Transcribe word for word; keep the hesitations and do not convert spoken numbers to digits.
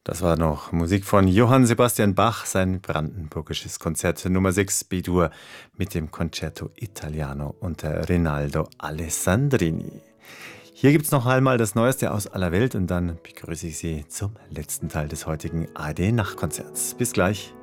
Das war noch Musik von Johann Sebastian Bach, sein brandenburgisches Konzert Nummer sechs B-Dur mit dem Concerto Italiano unter Rinaldo Alessandrini. Hier gibt's noch einmal das Neueste aus aller Welt und dann begrüße ich Sie zum letzten Teil des heutigen A R D-Nachtkonzerts. Bis gleich.